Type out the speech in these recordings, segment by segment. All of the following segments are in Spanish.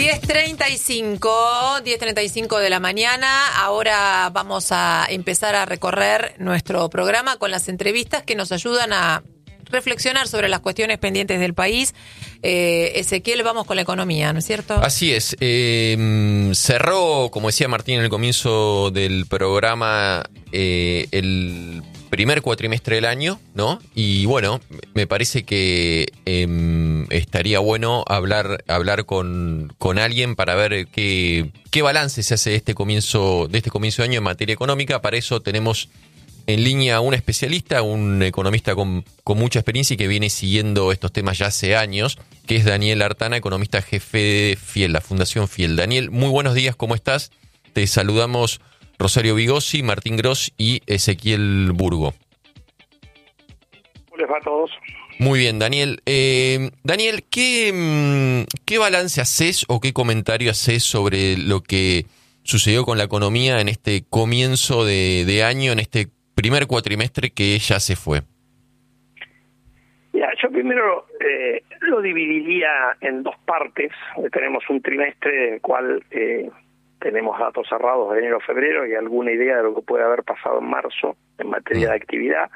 10:35 de la mañana. Ahora vamos a empezar a recorrer nuestro programa con las entrevistas que nos ayudan a reflexionar sobre las cuestiones pendientes del país. Ezequiel, vamos con la economía, ¿no es cierto? Así es. Cerró, como decía Martín en el comienzo del programa, el primer cuatrimestre del año, ¿no? Y bueno, me parece que estaría bueno hablar con alguien para ver qué balance se hace de este comienzo de año en materia económica. Para eso tenemos en línea a un especialista, un economista con mucha experiencia y que viene siguiendo estos temas ya hace años, que es Daniel Artana, economista jefe de Fiel, la Fundación Fiel. Daniel, muy buenos días, ¿cómo estás? Te saludamos Rosario Vigossi, Martín Gross y Ezequiel Burgo. ¿Cómo les va a todos? Muy bien, Daniel. Daniel, ¿qué balance haces o qué comentario haces sobre lo que sucedió con la economía en este comienzo de año, en este primer cuatrimestre que ya se fue? Ya, yo primero lo dividiría en dos partes. Tenemos un trimestre en el cual tenemos datos cerrados de enero-febrero y alguna idea de lo que puede haber pasado en marzo en materia de actividad.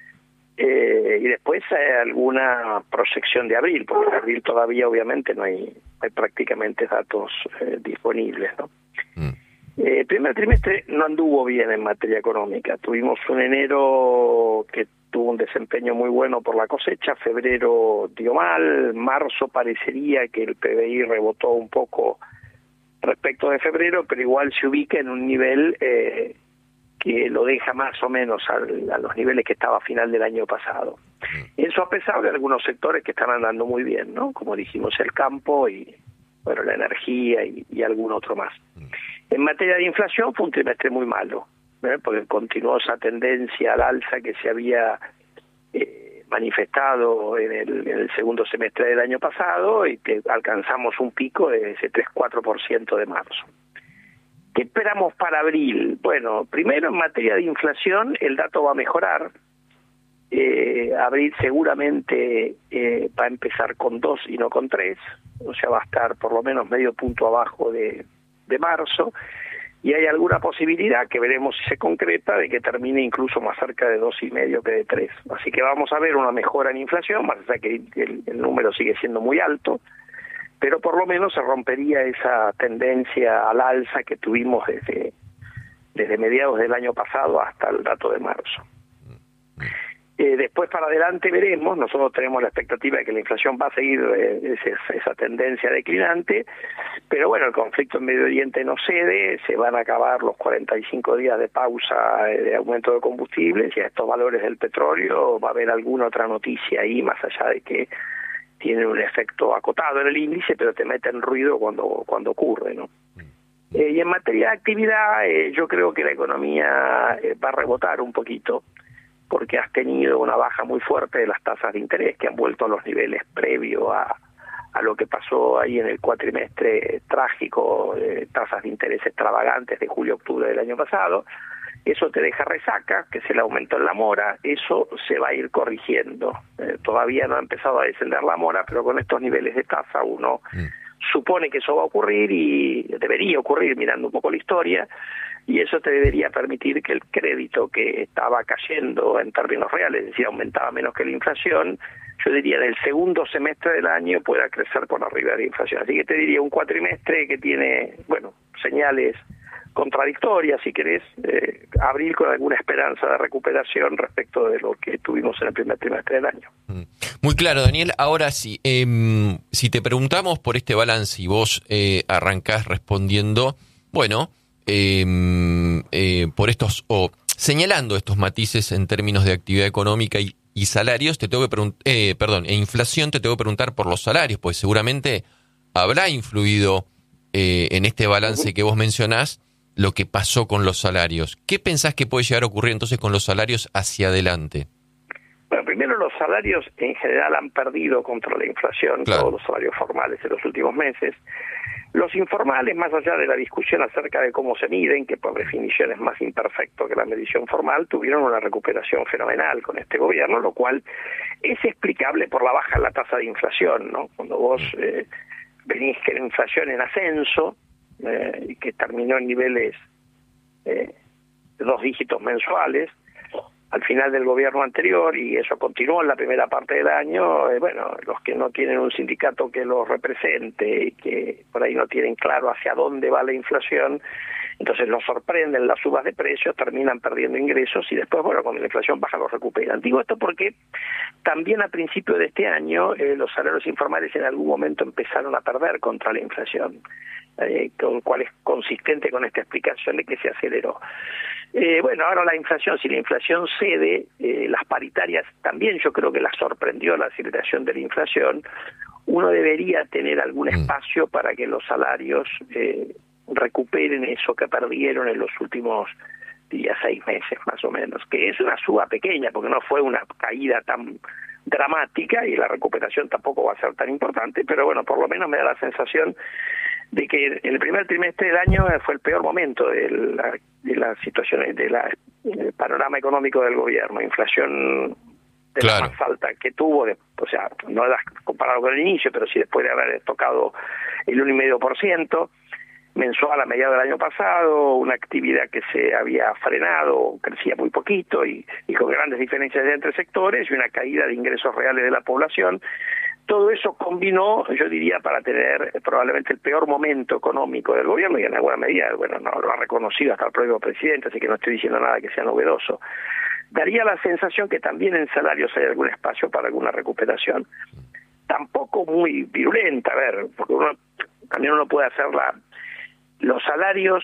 Y después hay alguna proyección de abril, porque en abril todavía obviamente no hay prácticamente datos disponibles, ¿no? El primer trimestre no anduvo bien en materia económica. Tuvimos un enero que tuvo un desempeño muy bueno por la cosecha, febrero dio mal, marzo parecería que el PBI rebotó un poco respecto de febrero, pero igual se ubica en un nivel que lo deja más o menos a los niveles que estaba a final del año pasado. Eso a pesar de algunos sectores que están andando muy bien, ¿no? Como dijimos, el campo y bueno, la energía y algún otro más. En materia de inflación fue un trimestre muy malo, porque continuó esa tendencia al alza que se había manifestado en el segundo semestre del año pasado y que alcanzamos un pico de ese 3-4% de marzo. ¿Qué esperamos para abril? Bueno, primero en materia de inflación el dato va a mejorar. Abril seguramente va a empezar con 2 y no con 3, o sea, va a estar por lo menos medio punto abajo de marzo, y hay alguna posibilidad, que veremos si se concreta, de que termine incluso más cerca de 2,5 que de 3. Así que vamos a ver una mejora en inflación, más allá que el número sigue siendo muy alto, pero por lo menos se rompería esa tendencia al alza que tuvimos desde mediados del año pasado hasta el dato de marzo. Después para adelante veremos, nosotros tenemos la expectativa de que la inflación va a seguir esa tendencia declinante, pero bueno, el conflicto en Medio Oriente no cede, se van a acabar los 45 días de pausa de aumento de combustibles y a estos valores del petróleo va a haber alguna otra noticia ahí, más allá de que tienen un efecto acotado en el índice, pero te meten ruido cuando ocurre, ¿no? Y en materia de actividad, yo creo que la economía va a rebotar un poquito, porque has tenido una baja muy fuerte de las tasas de interés que han vuelto a los niveles previos a lo que pasó ahí en el cuatrimestre trágico, tasas de interés extravagantes de julio-octubre del año pasado. Eso te deja resaca, que es el aumento en la mora, eso se va a ir corrigiendo. Todavía no ha empezado a descender la mora, pero con estos niveles de tasa uno supone que eso va a ocurrir y debería ocurrir mirando un poco la historia, y eso te debería permitir que el crédito que estaba cayendo en términos reales, es decir, aumentaba menos que la inflación, yo diría en el segundo semestre del año pueda crecer por arriba de la inflación. Así que te diría un cuatrimestre que tiene, bueno, señales contradictorias, si querés, abril con alguna esperanza de recuperación respecto de lo que tuvimos en el primer trimestre del año. Muy claro, Daniel. Ahora sí, si te preguntamos por este balance y vos arrancás respondiendo, bueno, por estos, o señalando estos matices en términos de actividad económica y salarios, te tengo que preguntar, e inflación, te tengo que preguntar por los salarios, pues seguramente habrá influido en este balance que vos mencionás lo que pasó con los salarios. ¿Qué pensás que puede llegar a ocurrir entonces con los salarios hacia adelante? Bueno, primero los salarios en general han perdido contra la inflación, claro, todos los salarios formales en los últimos meses. Los informales, más allá de la discusión acerca de cómo se miden, que por definición es más imperfecto que la medición formal, tuvieron una recuperación fenomenal con este gobierno, lo cual es explicable por la baja en la tasa de inflación, ¿no? Cuando vos venís que la inflación en ascenso, que terminó en niveles de 2 dígitos mensuales al final del gobierno anterior, y eso continuó en la primera parte del año. Bueno, los que no tienen un sindicato que los represente y que por ahí no tienen claro hacia dónde va la inflación, entonces los sorprenden las subas de precios, terminan perdiendo ingresos y después, bueno, cuando la inflación baja los recuperan. Digo esto porque también a principio de este año los salarios informales en algún momento empezaron a perder contra la inflación, con cual es consistente con esta explicación de que se aceleró. Bueno, ahora la inflación, si la inflación cede, las paritarias también yo creo que las sorprendió la aceleración de la inflación. Uno debería tener algún espacio para que los salarios recuperen eso que perdieron en los últimos, diría, 6 meses más o menos, que es una suba pequeña porque no fue una caída tan dramática y la recuperación tampoco va a ser tan importante, pero bueno, por lo menos me da la sensación de que en el primer trimestre del año fue el peor momento de la situación, del panorama económico del gobierno. Inflación de la más alta que tuvo, o sea, no las comparado con el inicio, pero sí después de haber tocado el 1,5% mensual a mediados del año pasado, una actividad que se había frenado, crecía muy poquito y con grandes diferencias entre sectores, y una caída de ingresos reales de la población. Todo eso combinó, yo diría, para tener probablemente el peor momento económico del gobierno, y en alguna medida, bueno, no lo ha reconocido hasta el propio presidente, así que no estoy diciendo nada que sea novedoso. Daría la sensación que también en salarios hay algún espacio para alguna recuperación. Tampoco muy virulenta, a ver, porque también uno puede hacerla. Los salarios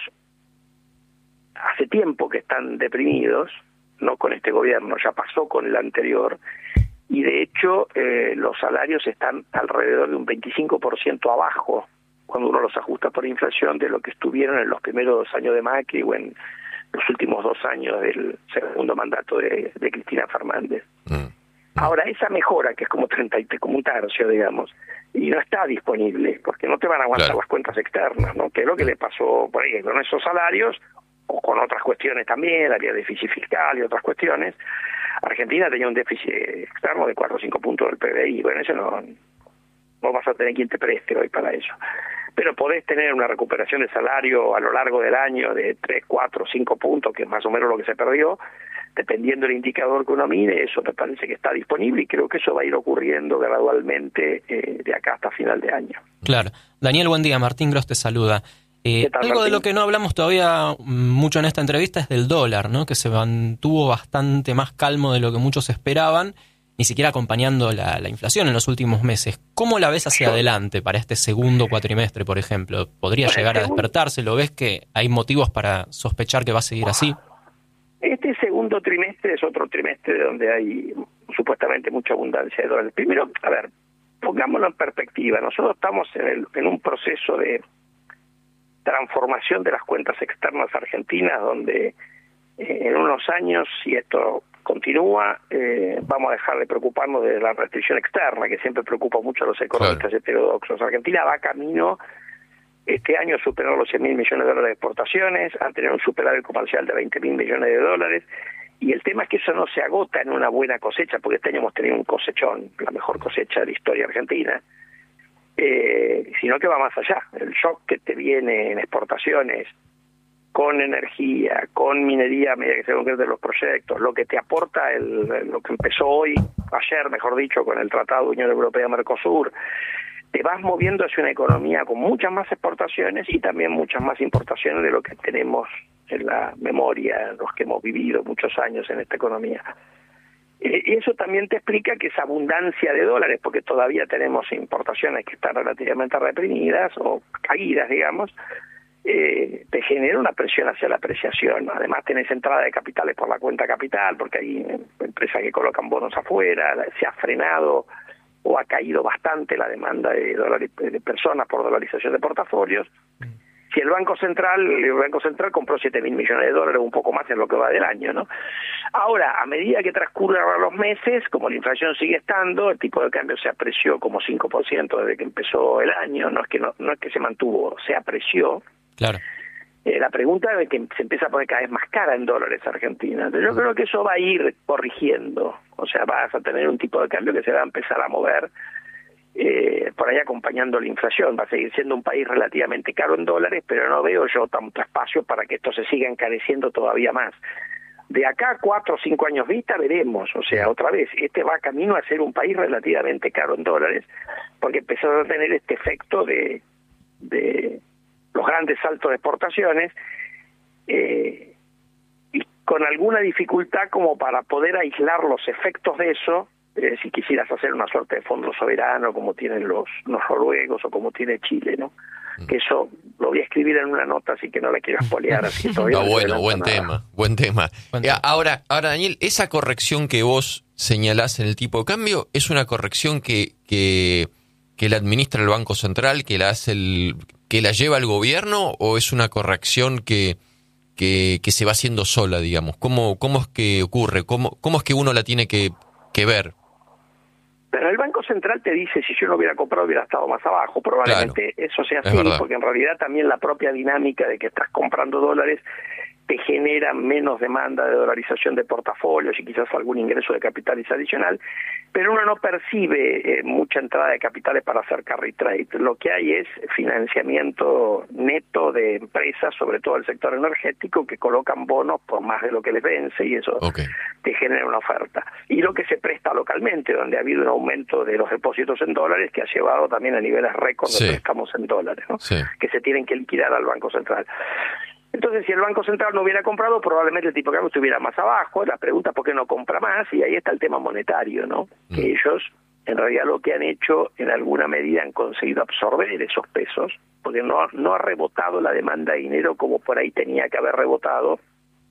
hace tiempo que están deprimidos, no con este gobierno, ya pasó con el anterior, y de hecho los salarios están alrededor de un 25% abajo, cuando uno los ajusta por inflación, de lo que estuvieron en los primeros 2 años de Macri o en los últimos 2 años del segundo mandato de Cristina Fernández. Ahora, esa mejora, que es como como un tercio, digamos, y no está disponible, porque no te van a aguantar las cuentas externas, ¿no? Que es lo que le pasó por ahí con esos salarios, o con otras cuestiones también, había déficit fiscal y otras cuestiones. Argentina tenía un déficit externo de 4 o 5 puntos del PBI, bueno, eso no vas a tener quien te preste hoy para eso. Pero podés tener una recuperación de salario a lo largo del año de 3, 4, 5 puntos, que es más o menos lo que se perdió, dependiendo del indicador que uno mire. Eso me parece que está disponible y creo que eso va a ir ocurriendo gradualmente de acá hasta final de año. Claro. Daniel, buen día. Martín Gross te saluda. Algo de lo que no hablamos todavía mucho en esta entrevista es del dólar, ¿no? Que se mantuvo bastante más calmo de lo que muchos esperaban, ni siquiera acompañando la inflación en los últimos meses. ¿Cómo la ves hacia adelante para este segundo cuatrimestre, por ejemplo? ¿Podría llegar a despertarse? ¿Lo ves que hay motivos para sospechar que va a seguir así? Este segundo trimestre es otro trimestre donde hay supuestamente mucha abundancia de dólares. Primero, a ver, pongámoslo en perspectiva. Nosotros estamos en un proceso de transformación de las cuentas externas argentinas, donde en unos años, si esto continúa, vamos a dejar de preocuparnos de la restricción externa, que siempre preocupa mucho a los economistas heterodoxos. Argentina va camino, este año superó los 100.000 millones de dólares de exportaciones, a tener un superávit comercial de 20.000 millones de dólares, y el tema es que eso no se agota en una buena cosecha, porque este año hemos tenido un cosechón, la mejor cosecha de la historia argentina, sino que va más allá. El shock que te viene en exportaciones, con energía, con minería a medida que se concreten los proyectos, lo que te aporta lo que empezó ayer mejor dicho, con el Tratado de Unión Europea-Mercosur, te vas moviendo hacia una economía con muchas más exportaciones y también muchas más importaciones de lo que tenemos en la memoria, los que hemos vivido muchos años en esta economía. Y eso también te explica que esa abundancia de dólares, porque todavía tenemos importaciones que están relativamente reprimidas o caídas, digamos, te genera una presión hacia la apreciación. Además tenés entrada de capitales por la cuenta capital, porque hay empresas que colocan bonos afuera, se ha frenado o ha caído bastante la demanda de personas por dolarización de portafolios. Si el Banco Central compró 7.000 millones de dólares, un poco más en lo que va del año, ¿no? Ahora, a medida que transcurran los meses, como la inflación sigue estando, el tipo de cambio se apreció como 5% desde que empezó el año, no es que se mantuvo, se apreció. Claro. La pregunta es que se empieza a poner cada vez más cara en dólares Argentina. Entonces yo creo que eso va a ir corrigiendo, o sea, vas a tener un tipo de cambio que se va a empezar a mover por ahí acompañando la inflación. Va a seguir siendo un país relativamente caro en dólares, pero no veo yo tanto espacio para que esto se siga encareciendo todavía más. De acá a 4 o 5 años vista veremos, o sea, otra vez, este va camino a ser un país relativamente caro en dólares, porque empezó a tener este efecto de los grandes saltos de exportaciones, y con alguna dificultad como para poder aislar los efectos de eso, si quisieras hacer una suerte de fondo soberano como tienen los noruegos o como tiene Chile, ¿no? Que eso lo voy a escribir en una nota, así que no la quiero espolear, así que todavía buen tema. Ahora, Daniel, esa corrección que vos señalás en el tipo de cambio, ¿es una corrección que la administra el Banco Central, que la lleva el gobierno, o es una corrección que se va haciendo sola, digamos? ¿Cómo es que ocurre? ¿Cómo es que uno la tiene que ver? Pero el Banco Central te dice, si yo no hubiera comprado hubiera estado más abajo. Probablemente eso sea así, porque en realidad también la propia dinámica de que estás comprando dólares te genera menos demanda de dolarización de portafolios y quizás algún ingreso de capitales adicional, pero uno no percibe mucha entrada de capitales para hacer carry trade. Lo que hay es financiamiento neto de empresas, sobre todo el sector energético, que colocan bonos por más de lo que les vence, y eso te genera una oferta. Y lo que se presta localmente, donde ha habido un aumento de los depósitos en dólares que ha llevado también a niveles récord de préstamos en dólares, ¿no? Que se tienen que liquidar al Banco Central. Entonces, si el Banco Central no hubiera comprado, probablemente el tipo de cambio estuviera más abajo. La pregunta es por qué no compra más, y ahí está el tema monetario, ¿no? Que ellos, en realidad, lo que han hecho, en alguna medida, han conseguido absorber esos pesos, porque no ha rebotado la demanda de dinero como por ahí tenía que haber rebotado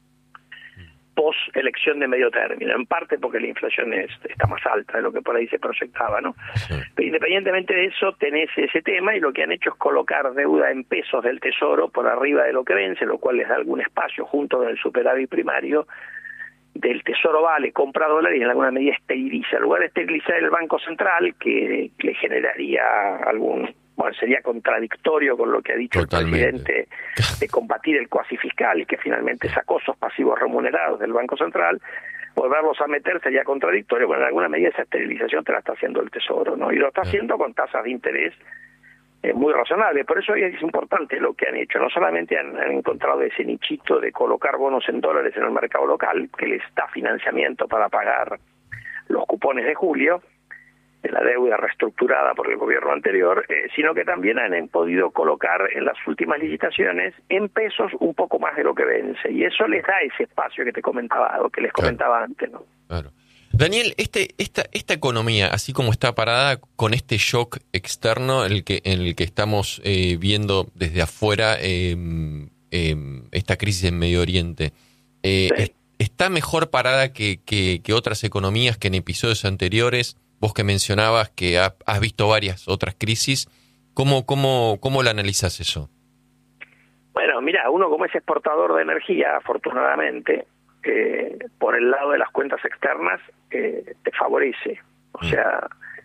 post-elección de medio término, en parte porque la inflación está más alta de lo que por ahí se proyectaba, ¿no? Pero independientemente de eso, tenés ese tema, y lo que han hecho es colocar deuda en pesos del Tesoro por arriba de lo que vence, lo cual les da algún espacio junto con el superávit primario del Tesoro. Vale, compra dólares y en alguna medida esteriliza. En lugar de esterilizar el Banco Central, que le generaría sería contradictorio con lo que ha dicho el presidente de combatir el cuasi fiscal, y que finalmente sacó esos pasivos remunerados del Banco Central, volverlos a meter sería contradictorio. Bueno, en alguna medida esa esterilización te la está haciendo el Tesoro, ¿no? Y lo está haciendo con tasas de interés muy razonables. Por eso es importante lo que han hecho. No solamente han encontrado ese nichito de colocar bonos en dólares en el mercado local, que les da financiamiento para pagar los cupones de julio, de la deuda reestructurada por el gobierno anterior, sino que también han podido colocar en las últimas licitaciones en pesos un poco más de lo que vence, y eso les da ese espacio que te comentaba, o que les comentaba antes, ¿no? Claro. Daniel, esta economía, así como está parada con este shock externo en el que estamos viendo desde afuera, esta crisis en Medio Oriente, ¿está mejor parada que otras economías, que en episodios anteriores? Vos que mencionabas que has visto varias otras crisis, ¿cómo lo analizas eso? Bueno, mira, uno como es exportador de energía, afortunadamente, por el lado de las cuentas externas, te favorece. O sea,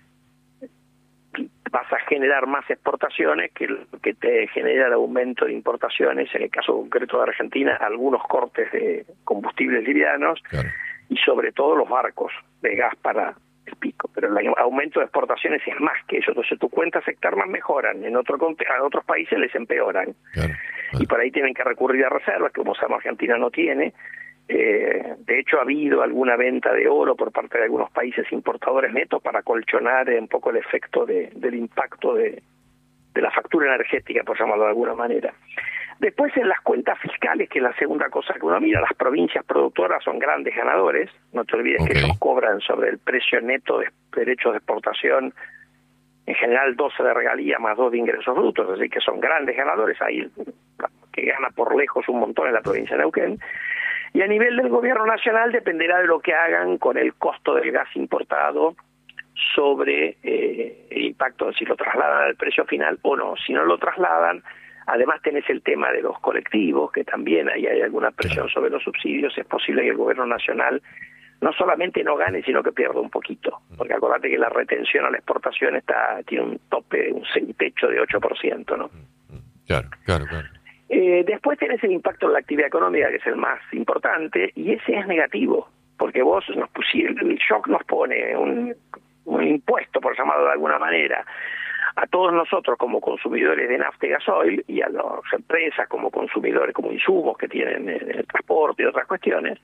vas a generar más exportaciones que te genera el aumento de importaciones, en el caso concreto de Argentina, algunos cortes de combustibles livianos, y sobre todo los barcos de gas para el pico, pero el aumento de exportaciones es más que eso. Entonces tus cuentas externas mejoran, a otros países les empeoran, y por ahí tienen que recurrir a reservas, que como sabemos Argentina no tiene. De hecho ha habido alguna venta de oro por parte de algunos países importadores netos para colchonar un poco el efecto del impacto de la factura energética, por llamarlo de alguna manera. Después, en las cuentas fiscales, que es la segunda cosa que uno mira, las provincias productoras son grandes ganadores. No te olvides que ellos cobran sobre el precio neto de derechos de exportación, en general 12 de regalía más 2 de ingresos brutos, así que son grandes ganadores. Ahí que gana por lejos un montón en la provincia de Neuquén. Y a nivel del gobierno nacional dependerá de lo que hagan con el costo del gas importado sobre el impacto, si lo trasladan al precio final o no. Si no lo trasladan, además tenés el tema de los colectivos, que también ahí hay alguna presión sobre los subsidios. Es posible que el gobierno nacional no solamente no gane, sino que pierda un poquito, porque acordate que la retención a la exportación tiene un tope, un techo de 8%, ¿no? Claro. Después tenés el impacto en la actividad económica, que es el más importante, y ese es negativo, porque el shock nos pone impuesto, por llamarlo de alguna manera, a todos nosotros como consumidores de nafta y gasoil y a las empresas como consumidores, como insumos que tienen el transporte y otras cuestiones,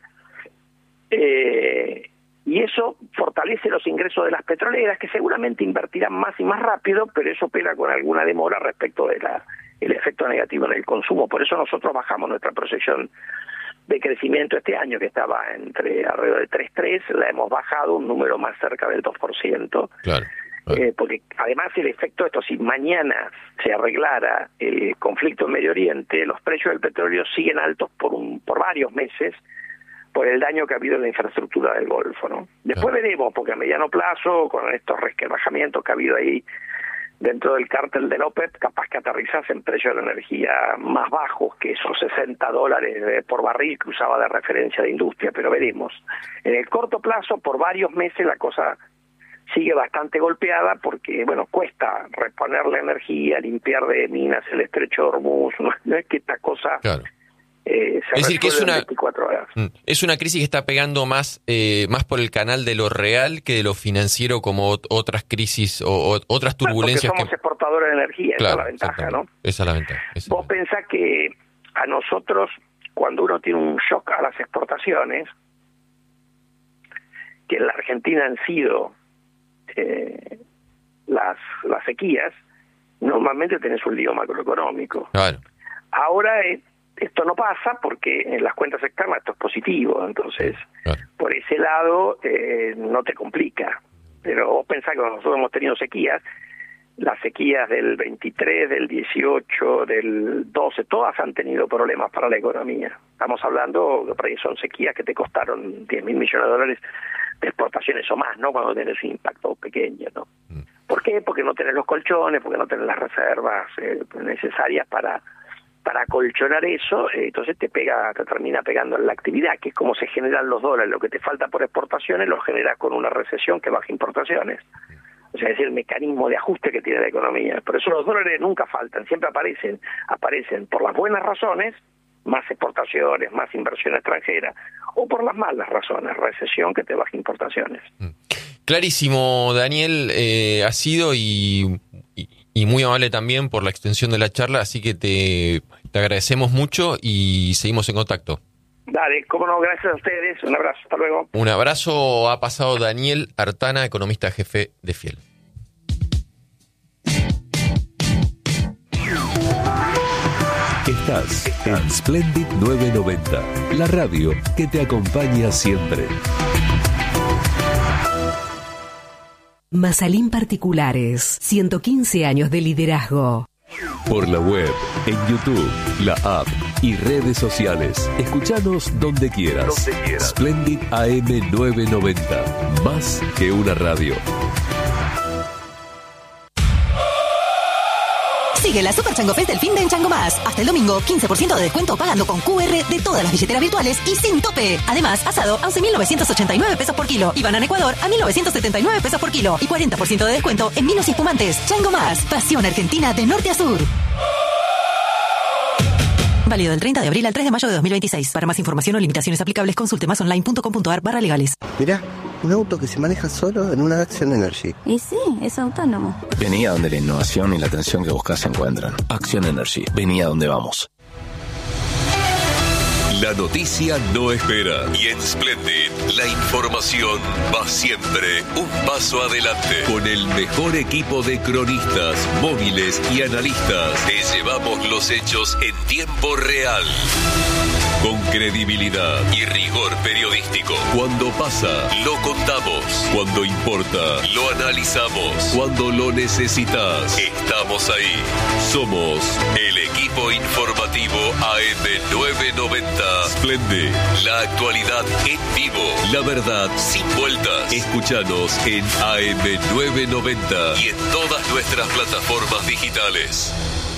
y eso fortalece los ingresos de las petroleras, que seguramente invertirán más y más rápido, pero eso opera con alguna demora respecto de el efecto negativo en el consumo. Por eso nosotros bajamos nuestra proyección de crecimiento este año, que estaba entre alrededor de 3,3, la hemos bajado un número más cerca del 2%. Claro. Porque además el efecto de esto, si mañana se arreglara el conflicto en Medio Oriente, los precios del petróleo siguen altos por varios meses, por el daño que ha habido en la infraestructura del Golfo, ¿no? Después veremos, porque a mediano plazo, con estos resquebrajamientos que ha habido ahí dentro del cártel del OPEP, capaz que aterrizasen precios de la energía más bajos que esos $60 por barril que usaba de referencia de industria, pero veremos. En el corto plazo, por varios meses, la cosa sigue bastante golpeada porque, bueno, cuesta reponer la energía, limpiar de minas el estrecho de Hormuz, no es que esta cosa... Claro. Es decir, que es una crisis que está pegando más por el canal de lo real que de lo financiero, como otras crisis o otras turbulencias. Porque somos exportadores de energía, claro, esa es la ventaja, ¿no? Esa es la ventaja. Vos pensás que a nosotros, cuando uno tiene un shock a las exportaciones, que en la Argentina han sido las sequías, normalmente tenés un lío macroeconómico. Claro. Ahora esto no pasa porque en las cuentas externas esto es positivo, entonces por ese lado no te complica. Pero vos pensás que nosotros hemos tenido sequías, las sequías del 23, del 18, del 12, todas han tenido problemas para la economía. Estamos hablando de por ahí son sequías que te costaron $10.000 millones de exportaciones o más, ¿no? Cuando tenés un impacto pequeño, ¿no? ¿Por qué? Porque no tenés los colchones, porque no tenés las reservas necesarias para acolchonar eso, entonces te termina pegando en la actividad, que es como se generan los dólares. Lo que te falta por exportaciones lo generas con una recesión que baja importaciones. O sea, es el mecanismo de ajuste que tiene la economía. Por eso los dólares nunca faltan, siempre aparecen por las buenas razones, más exportaciones, más inversión extranjera, o por las malas razones, recesión que te baja importaciones. Clarísimo, Daniel, ha sido y muy amable también por la extensión de la charla, así que te agradecemos mucho y seguimos en contacto. Dale, cómo no, gracias a ustedes, un abrazo, hasta luego. Un abrazo, ha pasado Daniel Artana, economista jefe de Fiel. Estás en Splendid 990, la radio que te acompaña siempre. Mazalín Particulares, 115 años de liderazgo. Por la web, en YouTube, la app y redes sociales. Escuchanos donde quieras. Splendid AM 990, más que una radio. Sigue la Super Chango Fest del fin de en Chango Más. Hasta el domingo, 15% de descuento pagando con QR de todas las billeteras virtuales y sin tope. Además, asado a 11.989 pesos por kilo y banana Ecuador a 1.979 pesos por kilo y 40% de descuento en vinos y espumantes. Chango Más, pasión argentina de norte a sur. Válido del 30 de abril al 3 de mayo de 2026. Para más información o limitaciones aplicables, consulte masonline.com.ar/legales. Mirá, un auto que se maneja solo en una Action Energy. Y sí, es autónomo. Vení a donde la innovación y la atención que buscas se encuentran. Action Energy. Vení a donde vamos. La noticia no espera. Y en Splendid, la información va siempre un paso adelante. Con el mejor equipo de cronistas, móviles y analistas, te llevamos los hechos en tiempo real. Con credibilidad y rigor periodístico. Cuando pasa, lo contamos. Cuando importa, lo analizamos. Cuando lo necesitas, estamos ahí. Somos el equipo informativo AM990. Splendid, la actualidad en vivo. La verdad sin vueltas. Escúchanos en AM990 y en todas nuestras plataformas digitales.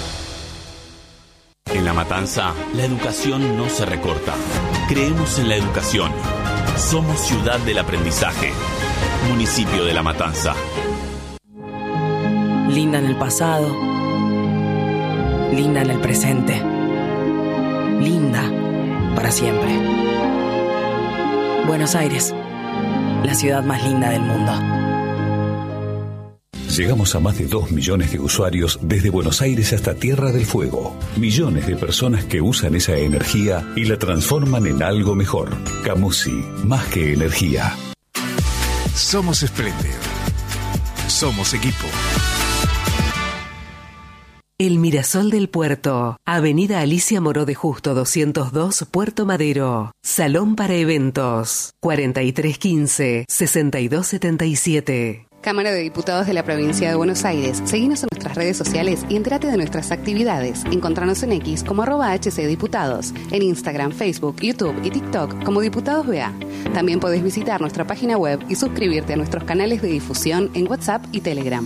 En La Matanza, la educación no se recorta. Creemos en la educación. Somos ciudad del aprendizaje. Municipio de La Matanza. Linda en el pasado. Linda en el presente. Linda para siempre. Buenos Aires, la ciudad más linda del mundo. Llegamos a más de 2 millones de usuarios desde Buenos Aires hasta Tierra del Fuego. Millones de personas que usan esa energía y la transforman en algo mejor. Camusi, más que energía. Somos Splendid. Somos equipo. El Mirasol del Puerto, Avenida Alicia Moró de Justo 202, Puerto Madero. Salón para eventos, 4315-6277. Cámara de Diputados de la Provincia de Buenos Aires. Seguinos en nuestras redes sociales y entérate de nuestras actividades. Encontranos en X como @HCDiputados, en Instagram, Facebook, YouTube y TikTok como Diputados BA. También podés visitar nuestra página web y suscribirte a nuestros canales de difusión en WhatsApp y Telegram.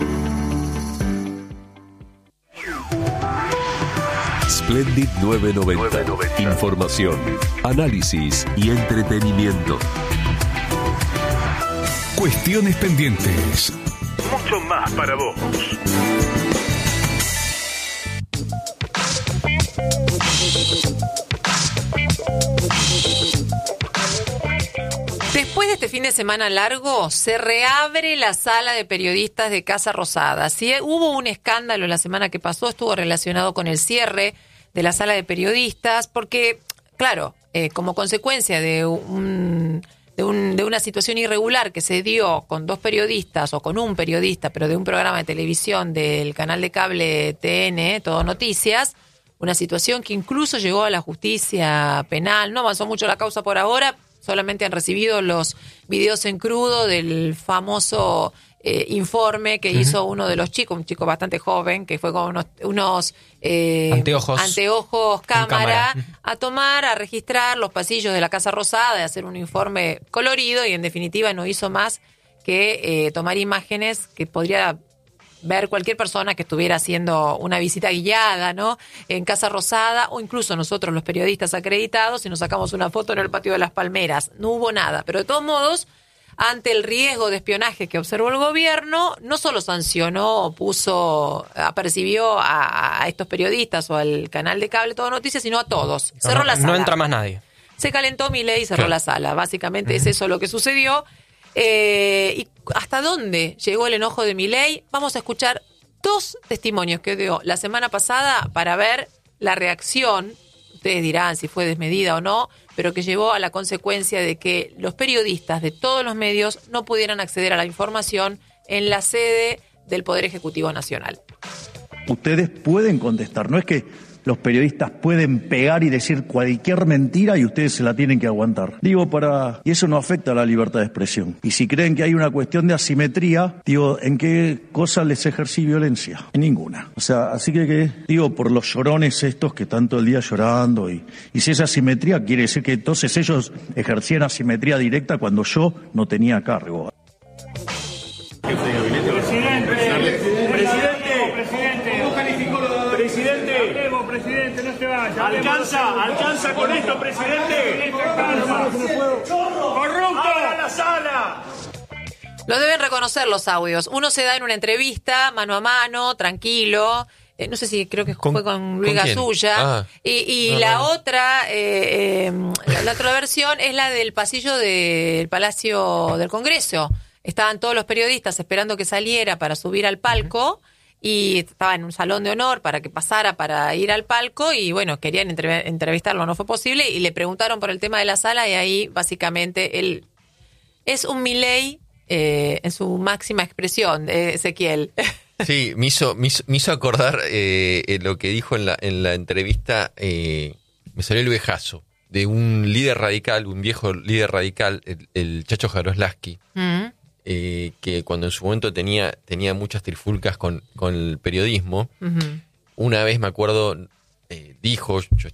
Splendid 990. Información, análisis y entretenimiento. Cuestiones pendientes. Mucho más para vos. Después de este fin de semana largo, se reabre la sala de periodistas de Casa Rosada. Si hubo un escándalo la semana que pasó, estuvo relacionado con el cierre de la sala de periodistas, porque, claro, como consecuencia de una situación irregular que se dio con 2 periodistas o con un periodista, pero de un programa de televisión del canal de cable TN, Todo Noticias, una situación que incluso llegó a la justicia penal. No avanzó mucho la causa por ahora, solamente han recibido los videos en crudo del famoso informe que hizo uno de los chicos, un chico bastante joven, que fue con unos anteojos cámara a registrar los pasillos de la Casa Rosada, de hacer un informe colorido, y en definitiva no hizo más que tomar imágenes que podría ver cualquier persona que estuviera haciendo una visita guiada, ¿no?, en Casa Rosada, o incluso nosotros los periodistas acreditados, y nos sacamos una foto en el patio de las Palmeras. No hubo nada, pero de todos modos, ante el riesgo de espionaje que observó el gobierno, no solo sancionó o apercibió a estos periodistas o al canal de cable Todo Noticias, sino a todos. Cerró la sala. No entra más nadie. Se calentó Milei y cerró la sala. Básicamente es eso lo que sucedió. ¿Y hasta dónde llegó el enojo de Milei? Vamos a escuchar 2 testimonios que dio la semana pasada para ver la reacción. Ustedes dirán si fue desmedida o no, pero que llevó a la consecuencia de que los periodistas de todos los medios no pudieran acceder a la información en la sede del Poder Ejecutivo Nacional. Ustedes pueden contestar, no es que los periodistas pueden pegar y decir cualquier mentira y ustedes se la tienen que aguantar. Y eso no afecta a la libertad de expresión. Y si creen que hay una cuestión de asimetría, ¿en qué cosa les ejercí violencia? En ninguna. O sea, así que por los llorones estos que están todo el día llorando, y si esa asimetría quiere decir que entonces ellos ejercían asimetría directa cuando yo no tenía cargo. Presidente, no se vaya. Alcanza con esto, presidente. ¡Corrupto! ¡Abra la sala! Lo deben reconocer los audios. Uno se da en una entrevista, mano a mano, tranquilo. No sé si creo que fue con Luis Gasulla. La otra versión es la del pasillo del Palacio del Congreso. Estaban todos los periodistas esperando que saliera para subir al palco. Y estaba en un salón de honor para que pasara para ir al palco, y bueno, querían entrevistarlo, no fue posible, y le preguntaron por el tema de la sala, y ahí básicamente él es un Milei en su máxima expresión, Ezequiel. Sí, me hizo acordar lo que dijo en la entrevista, me salió el viejazo de un líder radical, un viejo líder radical, el Chacho Jaroslaski. Que cuando en su momento tenía muchas trifulcas con el periodismo, una vez me acuerdo, dijo, yo